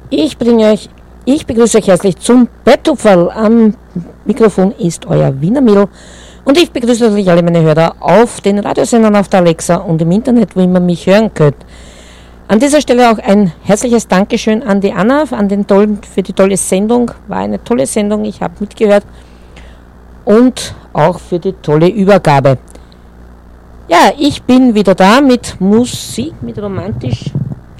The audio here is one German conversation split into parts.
Ich begrüße euch herzlich zum Betthupferl. Am Mikrofon ist euer Wiener Mädel und ich begrüße natürlich alle meine Hörer auf den Radiosendern, auf der Alexa und im Internet, wo immer mich hören könnt. An dieser Stelle auch ein herzliches Dankeschön an die Anna für die tolle Sendung. War eine tolle Sendung, ich habe mitgehört. Und auch für die tolle Übergabe. Ja, ich bin wieder da mit Musik, mit romantischer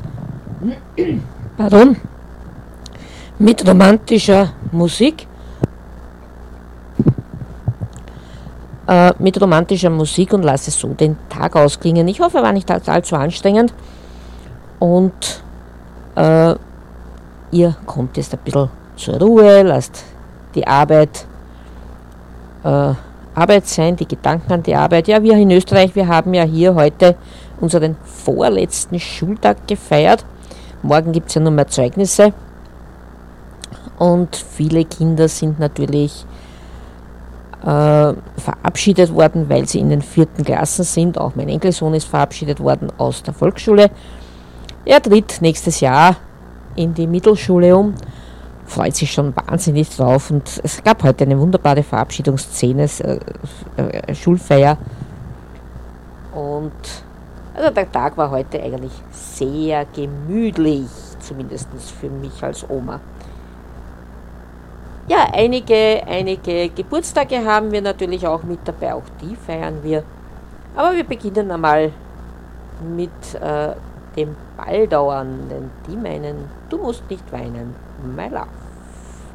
Musik. Mit romantischer Musik und lasse so den Tag ausklingen. Ich hoffe, er war nicht allzu anstrengend. Und ihr kommt jetzt ein bisschen zur Ruhe, lasst die Arbeit sein, die Gedanken an die Arbeit. Ja, wir in Österreich, wir haben ja hier heute unseren vorletzten Schultag gefeiert. Morgen gibt es ja nur mehr Zeugnisse. Und viele Kinder sind natürlich verabschiedet worden, weil sie in den 4. Klassen sind. Auch mein Enkelsohn ist verabschiedet worden aus der Volksschule. Er tritt nächstes Jahr in die Mittelschule um, freut sich schon wahnsinnig drauf und es gab heute eine wunderbare Verabschiedungsszene, Schulfeier. Und also der Tag war heute eigentlich sehr gemütlich, zumindest für mich als Oma. Ja, einige Geburtstage haben wir natürlich auch mit dabei, auch die feiern wir. Aber wir beginnen einmal mit dem Balldauern, denn die meinen, du musst nicht weinen, my love.